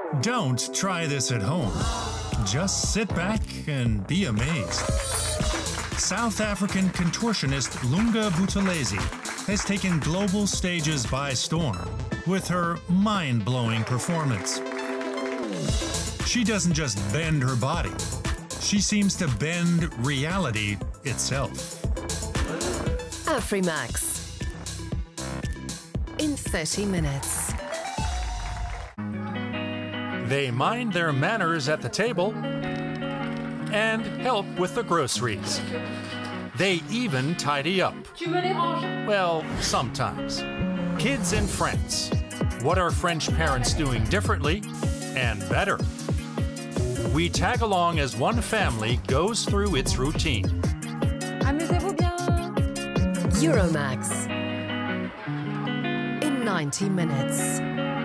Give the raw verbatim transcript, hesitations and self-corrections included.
Don't try this at home. Just sit back and be amazed. South African contortionist Lunga Buthelezi has taken global stages by storm with her mind-blowing performance. She doesn't just bend her body, she seems to bend reality itself. Afrimax. In thirty minutes. They mind their manners at the table and help with the groceries. They even tidy up. Well, sometimes. Kids in France. What are French parents doing differently and better? We tag along as one family goes through its routine. Amusez-vous bien. Euromax. In ninety minutes.